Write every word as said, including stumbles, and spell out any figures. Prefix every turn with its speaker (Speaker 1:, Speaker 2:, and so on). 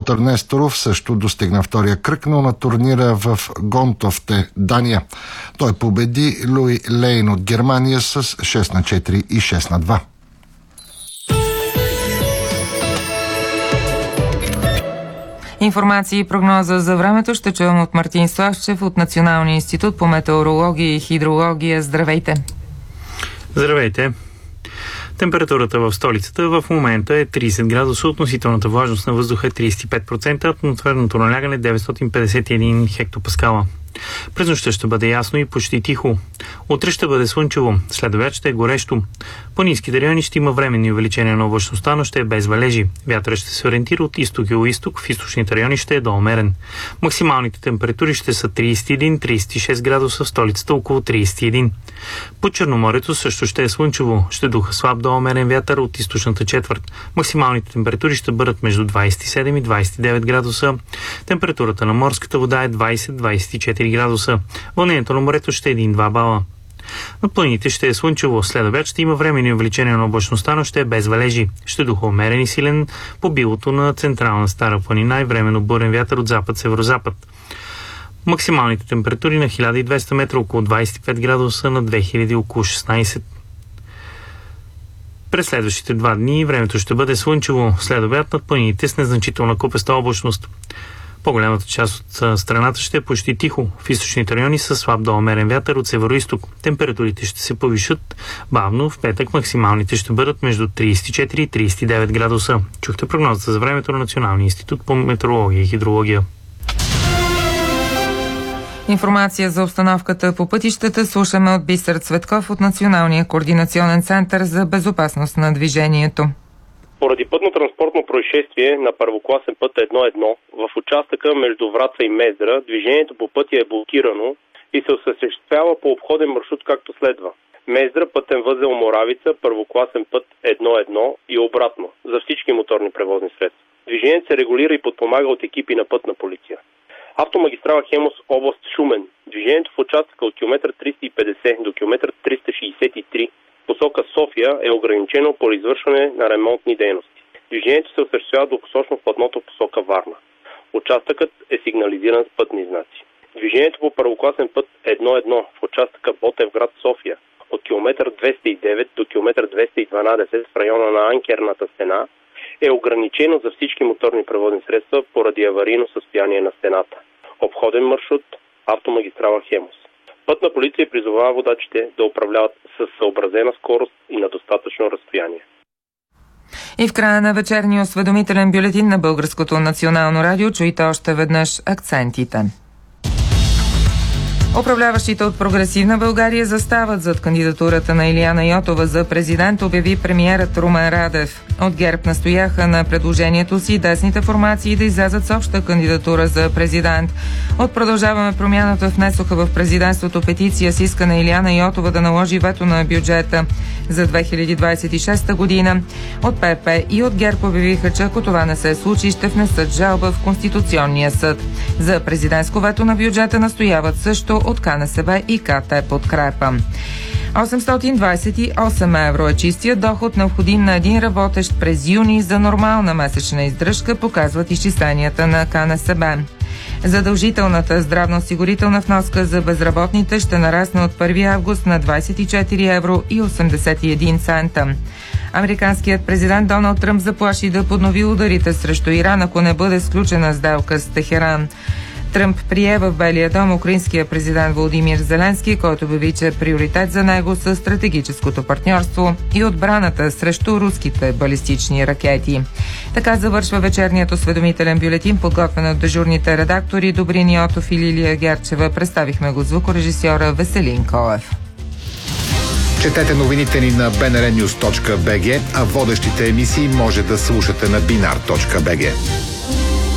Speaker 1: Петър Несторов също достигна втория кръг, но на турнира в Гонтовте, Дания. Той победи Луи Лейн от Германия с шест на четири и шест на два.
Speaker 2: Информация и прогноза за времето ще чуем от Мартин Славчев от Националния институт по метеорология и хидрология. Здравейте!
Speaker 3: Здравейте! Температурата в столицата в момента е трийсет градуса, относителната влажност на въздуха е трийсет и пет процента, атмосферното налягане деветстотин петдесет и един хектопаскала. През нощта ще бъде ясно и почти тихо. Утре ще бъде слънчево, след обяд ще е горещо. По ниските райони ще има временни увеличения на облачността, но ще е без валежи. Вятърът ще се ориентира от изток и югоизток, в източните райони ще е доумерен. Максималните температури ще са трийсет и един до трийсет и шест градуса, в столицата около трийсет и един. По Черноморието също ще е слънчево, ще духа слаб доумерен вятър от източната четвърт. Максималните температури ще бъдат между двийсет и седем и двийсет и девет градуса. Температурата на морската вода е двийсет до двийсет и четири градуса. Вълнението на морето ще е един-два бала. На планините ще е слънчево. След обяд ще има временни увеличения на облачността, но ще е без валежи. Ще духа умерен и силен по билото на централна Стара планина и временно бурен вятър от запад-северозапад. Максималните температури на хиляда и двеста метра около двийсет и пет градуса, на две хиляди около шестнийсет. През следващите два дни времето ще бъде слънчево. След обяд над планините с незначителна купеста облачност. По-голямата част от страната ще е почти тихо. В източните райони са слаб до умерен вятър от северо-изток. Температурите ще се повишат бавно. В петък максималните ще бъдат между трийсет и четири и трийсет и девет градуса. Чухте прогнозата за времето на Националния институт по метеорология и хидрология.
Speaker 2: Информация за обстановката по пътищата слушаме от Бисер Цветков от Националния координационен център за безопасност на движението.
Speaker 4: Поради пътно-транспортно происшествие на първокласен път едно едно в участъка между Враца и Мездра, движението по пътя е блокирано и се осъществява по обходен маршрут както следва. Мездра, пътен възел Моравица, първокласен път едно едно и обратно за всички моторни превозни средства. Движението се регулира и подпомага от екипи на пътна полиция. Автомагистрала Хемус, област Шумен. Движението в участъка от километър триста и петдесет до километър триста шейсет и три посока София е ограничено по извършване на ремонтни дейности. Движението се осъществява двупосочно в платното посока Варна. Участъкът е сигнализиран с пътни знаци. Движението по първокласен път едно едно в участъка Ботевград София от километър двеста и девет до километър двеста и дванадесет в района на Анкерната стена е ограничено за всички моторни превозни средства поради аварийно състояние на стената. Обходен маршрут автомагистрала Хемус. Пътна полиция призовава водачите да управляват с съобразена скорост и на достатъчно разстояние.
Speaker 2: И в края на вечерния осведомителен бюлетин на Българското национално радио чуйте още веднъж акцентите. Управляващите от Прогресивна България застават зад кандидатурата на Илияна Йотова за президент, обяви премиерът Румен Радев. От ГЕРБ настояха на предложението си десните формации да излязат с обща кандидатура за президент. От Продължаваме промяната внесоха в президентството петиция с искане Илияна Йотова да наложи вето на бюджета за две хиляди двадесет и шеста година. От ПП и от ГЕРБ обявиха, че ако това не се случи, ще внесат жалба в Конституционния съд. За президентско вето на бюджета настояват също от КНСБ и КТ Подкрепа. осемстотин двадесет и осем евро е чистият доход, необходим на един работещ през юни за нормална месечна издръжка, показват изчисленията на КНСБ. Задължителната здравноосигурителна вноска за безработните ще нарасне от първи август на двадесет и четири евро и осемдесет и един цента. Американският президент Доналд Тръмп заплаши да поднови ударите срещу Иран, ако не бъде сключена сделка с Техеран. Тръмп прие в Белия дом украинския президент Володимир Зеленски, който обяви, че приоритет за него са стратегическото партньорство и отбраната срещу руските балистични ракети. Така завършва вечерният осведомителен бюлетин, подготвен от дежурните редактори Добрин Йотов и Лилия Герчева. Представихме го звукорежисьора Веселин Колев.
Speaker 5: Четете новините ни на би ен ар нюз точка би джи, а водещите емисии може да слушате на бинар точка би джи.